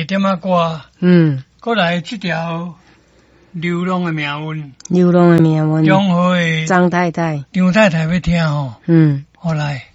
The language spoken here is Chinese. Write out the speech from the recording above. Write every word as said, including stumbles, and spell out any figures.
点仔歌， 嗯， 过来这条流浪的命运， 流浪的命运， 中和的张太太， 张太太要听吼， 嗯， 好来。